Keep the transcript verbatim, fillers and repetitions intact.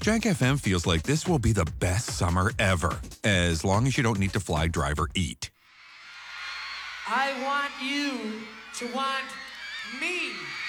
Jack F M feels like this will be the best summer ever, as long as you don't need to fly, drive, or eat. I want you to want me.